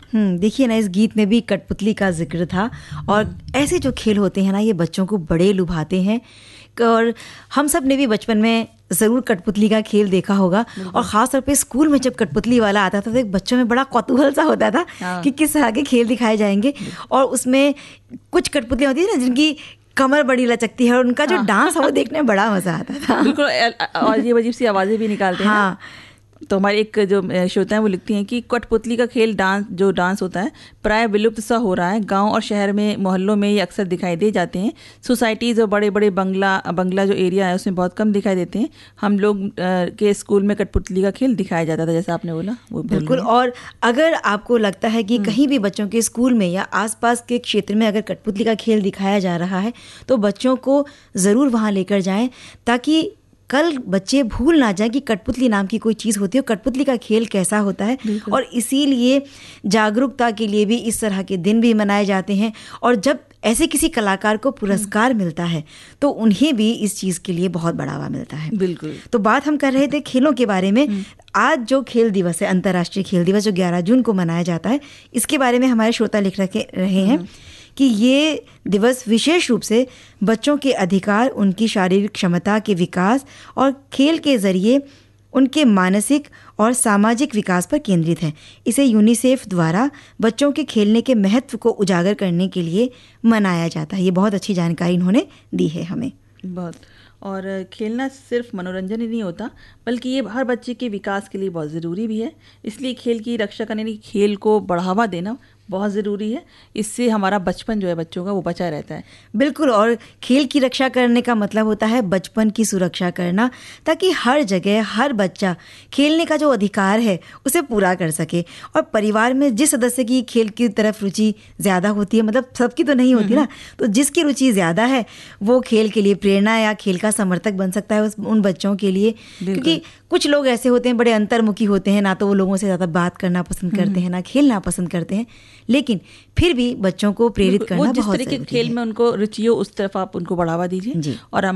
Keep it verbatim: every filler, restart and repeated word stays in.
हम्म देखिए ना, इस गीत में भी कठपुतली का जिक्र था और ऐसे जो खेल होते हैं ना, ये बच्चों को बड़े लुभाते हैं। और हम सब ने भी बचपन में ज़रूर कठपुतली का खेल देखा होगा, और ख़ास तौर पे स्कूल में जब कठपुतली वाला आता था तो एक बच्चों में बड़ा कौतूहल सा होता था हाँ। कि किस तरह के खेल दिखाए जाएंगे। और उसमें कुछ कठपुतलियाँ होती है ना जिनकी कमर बड़ी लचकती है, और उनका जो हाँ। डांस है वो देखने में बड़ा मज़ा आता था। बिल्कुल, और ये अजीब सी आवाज़ें भी निकालते हैं हाँ। तो हमारे एक जो श्रोता हैं वो लिखती हैं कि कठपुतली का खेल डांस जो डांस होता है प्राय विलुप्त सा हो रहा है। गांव और शहर में मोहल्लों में ये अक्सर दिखाई दे जाते हैं। सोसाइटीज़ और बड़े बड़े बंगला बंगला जो एरिया है उसमें बहुत कम दिखाई देते हैं। हम लोग के स्कूल में कठपुतली का खेल दिखाया जाता था, जैसा आपने बोला वो बिल्कुल। और अगर आपको लगता है कि कहीं भी बच्चों के स्कूल में या आसपास के क्षेत्र में अगर कठपुतली का खेल दिखाया जा रहा है तो बच्चों को ज़रूर वहाँ लेकर जाएँ, ताकि कल बच्चे भूल ना जाएं कि कठपुतली नाम की कोई चीज़ होती है, कठपुतली का खेल कैसा होता है। और इसीलिए जागरूकता के लिए भी इस तरह के दिन भी मनाए जाते हैं। और जब ऐसे किसी कलाकार को पुरस्कार मिलता है तो उन्हें भी इस चीज़ के लिए बहुत बढ़ावा मिलता है। बिल्कुल। तो बात हम कर रहे थे खेलों के बारे में। आज जो खेल दिवस है, अंतर्राष्ट्रीय खेल दिवस, जो ग्यारह जून को मनाया जाता है, इसके बारे में हमारे श्रोता लिख रखे रहे हैं कि ये दिवस विशेष रूप से बच्चों के अधिकार, उनकी शारीरिक क्षमता के विकास और खेल के ज़रिए उनके मानसिक और सामाजिक विकास पर केंद्रित है। इसे यूनिसेफ द्वारा बच्चों के खेलने के महत्व को उजागर करने के लिए मनाया जाता है। ये बहुत अच्छी जानकारी इन्होंने दी है हमें। बहुत। और खेलना सिर्फ मनोरंजन ही नहीं होता, बल्कि ये हर बच्चे के विकास के लिए बहुत ज़रूरी भी है। इसलिए खेल की रक्षा करने, खेल को बढ़ावा देना बहुत ज़रूरी है। इससे हमारा बचपन जो है बच्चों का वो बचा रहता है। बिल्कुल। और खेल की रक्षा करने का मतलब होता है बचपन की सुरक्षा करना, ताकि हर जगह हर बच्चा खेलने का जो अधिकार है उसे पूरा कर सके। और परिवार में जिस सदस्य की खेल की तरफ रुचि ज़्यादा होती है, मतलब सबकी तो नहीं होती ना, तो जिसकी रुचि ज़्यादा है वो खेल के लिए प्रेरणा या खेल का समर्थक बन सकता है उस उन बच्चों के लिए। क्योंकि कुछ लोग ऐसे होते हैं, बड़े अंतर्मुखी होते हैं, ना तो वो लोगों से ज़्यादा बात करना पसंद करते हैं, ना खेलना पसंद करते हैं, लेकिन फिर भी बच्चों को प्रेरित करना बहुत ज़रूरी है। जिस तरह के खेल में उनको रुचि हो उस तरफ आप उनको बढ़ावा दीजिए। और